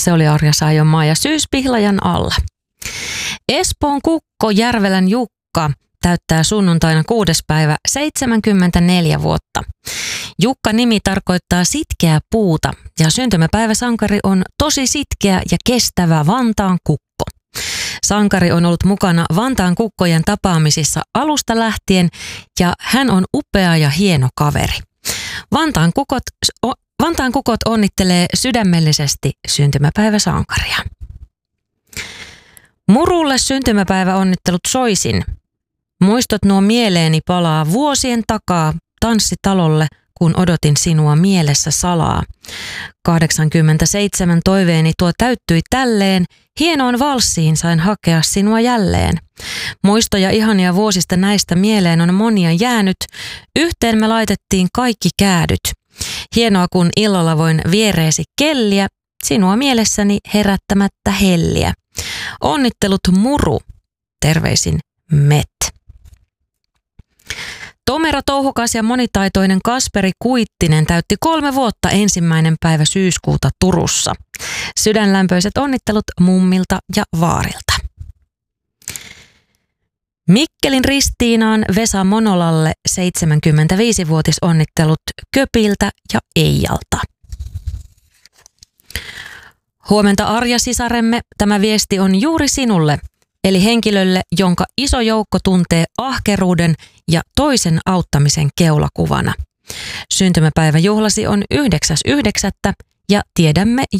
Se oli Arja Saijonmaa ja Syyspihlajan alla. Espoon Kukko Järvelän Jukka täyttää sunnuntaina 6. päivä 74 vuotta. Jukka-nimi tarkoittaa sitkeää puuta ja syntymäpäiväsankari on tosi sitkeä ja kestävä Vantaan kukko. Sankari on ollut mukana Vantaan kukkojen tapaamisissa alusta lähtien ja hän on upea ja hieno kaveri. Vantaan kukot onnittelee sydämellisesti syntymäpäiväsankaria. Murulle syntymäpäiväonnittelut soisin. Muistot nuo mieleeni palaa vuosien takaa tanssitalolle, kun odotin sinua mielessä salaa. 87 toiveeni tuo täyttyi tälleen, hienoon valssiin sain hakea sinua jälleen. Muistoja ihania vuosista näistä mieleen on monia jäänyt, yhteen me laitettiin kaikki käädyt. Hienoa kun illalla voin viereesi kelliä, sinua mielessäni herättämättä helliä. Onnittelut Muru, terveisin Met. Tomero touhukas ja monitaitoinen Kasperi Kuittinen täytti 3 vuotta 1. päivä syyskuuta Turussa. Sydänlämpöiset onnittelut mummilta ja vaarilta. Mikkelin Ristiinaan Vesa Monolalle 75-vuotisonnittelut Köpiltä ja Eijalta. Huomenta Arja sisaremme, tämä viesti on juuri sinulle, eli henkilölle, jonka iso joukko tuntee ahkeruuden ja toisen auttamisen keulakuvana. Syntymäpäiväjuhlasi on 9.9. ja tiedämme